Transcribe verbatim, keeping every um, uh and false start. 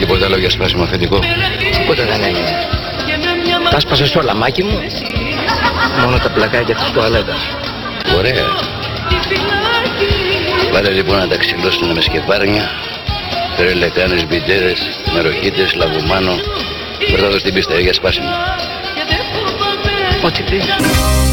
Τίποτα άλλο για σπάσιμο αφεντικό? Τίποτα δεν έγινε. Τα σπάσες όλα, Μάκη μου. Μόνο τα πλακάκια της τουαλέτας. Ωραία. Βάλε λοιπόν να τα ξυλώσουν με σκεπάρνια, τρελεκάνες, μπιντέρες, μεροχίτες, λαβουμάνο. Πρώτα δω στην πίστα για σπάσιμο. Ό,τι πει.